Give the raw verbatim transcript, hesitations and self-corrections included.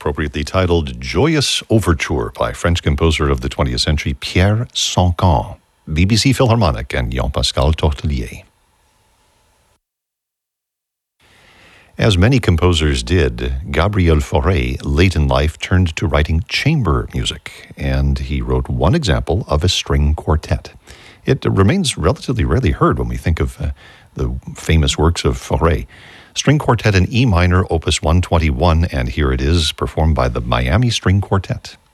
appropriately titled Joyous Overture by French composer of the twentieth century Pierre Sancan, B B C Philharmonic and Jean-Pascal Tortelier. As many composers did, Gabriel Fauré, late in life, turned to writing chamber music, and he wrote one example of a string quartet. It remains relatively rarely heard when we think of uh, the famous works of Fauré. String Quartet in E minor, opus one twenty-one, and here it is, performed by the Miami String Quartet.